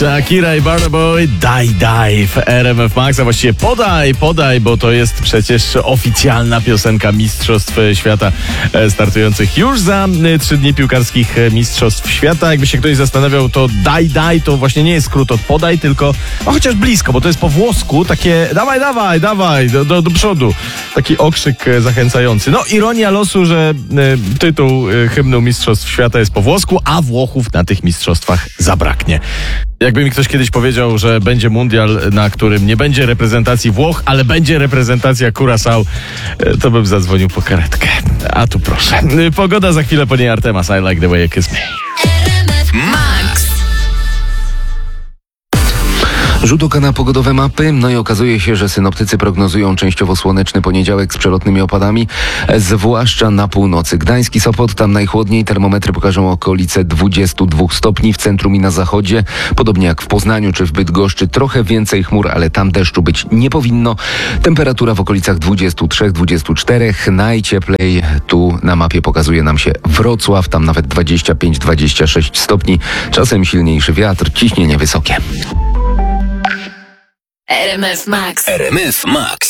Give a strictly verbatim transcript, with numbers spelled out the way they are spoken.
Shakira i Burna Boy, daj, daj w R M F Max, a właściwie podaj, podaj, bo to jest przecież oficjalna piosenka Mistrzostw Świata startujących już za trzy dni piłkarskich Mistrzostw Świata. Jakby się ktoś zastanawiał, to daj, daj to właśnie nie jest skrót od podaj, tylko no chociaż blisko, bo to jest po włosku takie dawaj, dawaj, dawaj, do, do, do przodu. Taki okrzyk zachęcający. No ironia losu, że y, tytuł y, hymnu Mistrzostw Świata jest po włosku, a Włochów na tych mistrzostwach zabraknie. Jakby mi ktoś kiedyś powiedział, że będzie mundial, na którym nie będzie reprezentacji Włoch, ale będzie reprezentacja Curaçao, to bym zadzwonił po karetkę. A tu proszę. Pogoda za chwilę, po niej Artemas. I like the way you kiss me. Max. Rzut oka na pogodowe mapy, no i okazuje się, że synoptycy prognozują częściowo słoneczny poniedziałek z przelotnymi opadami, zwłaszcza na północy. Gdańsk i Sopot, tam najchłodniej, termometry pokażą okolice dwadzieścia dwa stopni, w centrum i na zachodzie, podobnie jak w Poznaniu czy w Bydgoszczy, trochę więcej chmur, ale tam deszczu być nie powinno. Temperatura w okolicach dwadzieścia trzy dwadzieścia cztery, najcieplej tu na mapie pokazuje nam się Wrocław, tam nawet dwadzieścia pięć dwadzieścia sześć stopni, czasem silniejszy wiatr, ciśnienie wysokie. R M F Max. R M F Max.